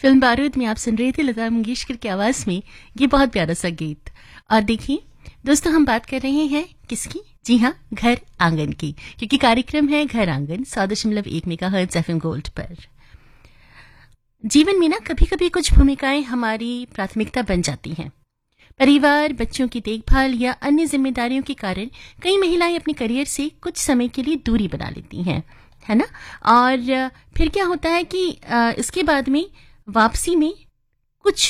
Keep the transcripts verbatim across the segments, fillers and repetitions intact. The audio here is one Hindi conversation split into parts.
फिल्म बारूद में आप सुन रहे थे लता मंगेशकर की आवाज में ये बहुत प्यारा सा गीत। और देखिए दोस्तों, हम बात कर रहे हैं किसकी? जी हाँ, घर आंगन की, क्योंकि कार्यक्रम है घर आंगन सौ दशमलव एक मेगाहर्ट्ज एफएम गोल्ड पर। जीवन में ना कभी कभी कुछ भूमिकाएं हमारी प्राथमिकता बन जाती हैं। परिवार, बच्चों की देखभाल या अन्य जिम्मेदारियों के कारण कई महिलाएं अपने करियर से कुछ समय के लिए दूरी बना लेती हैं, है ना। और फिर क्या होता है कि इसके बाद में वापसी में कुछ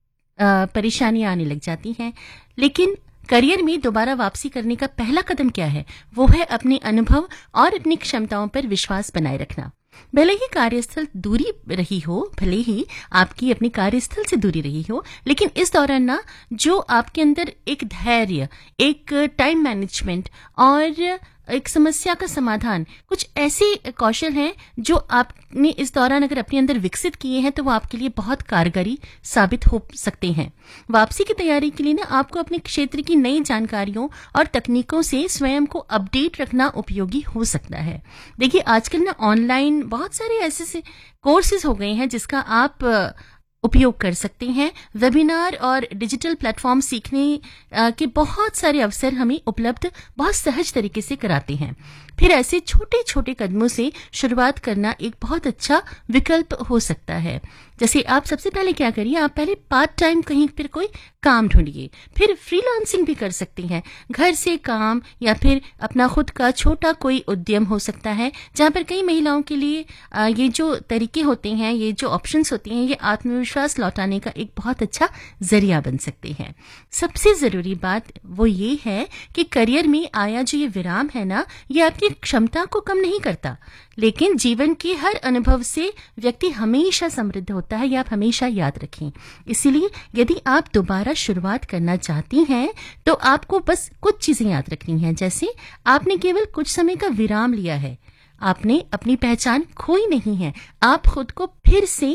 परेशानियां आने लग जाती हैं। लेकिन करियर में दोबारा वापसी करने का पहला कदम क्या है? वो है अपने अनुभव और अपनी क्षमताओं पर विश्वास बनाए रखना। भले ही कार्यस्थल दूरी रही हो, भले ही आपकी अपनी कार्यस्थल से दूरी रही हो, लेकिन इस दौरान ना जो आपके अंदर एक धैर्य, एक टाइम मैनेजमेंट और एक समस्या का समाधान, कुछ ऐसे कौशल हैं जो आपने इस दौरान अगर अपने अंदर विकसित किए हैं तो वो आपके लिए बहुत कारगरी साबित हो सकते हैं। वापसी की तैयारी के लिए ना आपको अपने क्षेत्र की नई जानकारियों और तकनीकों से स्वयं को अपडेट रखना उपयोगी हो सकता है। देखिए आजकल ना ऑनलाइन बहुत सारे ऐसे कोर्सेज हो गए हैं जिसका आप उपयोग कर सकते हैं। वेबिनार और डिजिटल प्लेटफॉर्म सीखने के बहुत सारे अवसर हमें उपलब्ध बहुत सहज तरीके से कराते हैं। फिर ऐसे छोटे छोटे कदमों से शुरुआत करना एक बहुत अच्छा विकल्प हो सकता है। जैसे आप सबसे पहले क्या करिए, आप पहले पार्ट टाइम कहीं पर कोई काम ढूंढिए, फिर फ्रीलांसिंग भी कर सकती हैं। घर से काम या फिर अपना खुद का छोटा कोई उद्यम हो सकता है, जहां पर कई महिलाओं के लिए ये जो तरीके होते हैं, ये जो ऑप्शंस होती हैं, ये आत्मविश्वास लौटाने का एक बहुत अच्छा जरिया बन सकते हैं। सबसे जरूरी बात वो ये है कि करियर में आया जो ये विराम है ना, ये आपकी क्षमता को कम नहीं करता, लेकिन जीवन के हर अनुभव से व्यक्ति हमेशा समृद्ध होता है, ये आप हमेशा याद रखें। इसीलिए यदि आप दोबारा शुरुआत करना चाहती हैं तो आपको बस कुछ चीजें याद रखनी हैं। जैसे आपने केवल कुछ समय का विराम लिया है, आपने अपनी पहचान खोई नहीं है, आप खुद को फिर से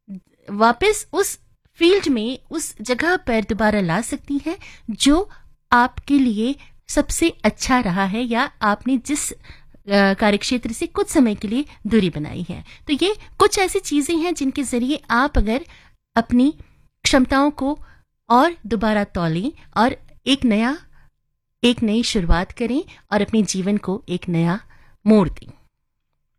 वापस उस फील्ड में, उस जगह पर दोबारा ला सकती हैं जो आपके लिए सबसे अच्छा रहा है या आपने जिस कार्यक्षेत्र से कुछ समय के लिए दूरी बनाई है। तो ये कुछ ऐसी चीजें हैं जिनके जरिए आप अगर अपनी क्षमताओं को और दोबारा तौलें और एक नया एक नई शुरुआत करें और अपने जीवन को एक नया मोड़ दें।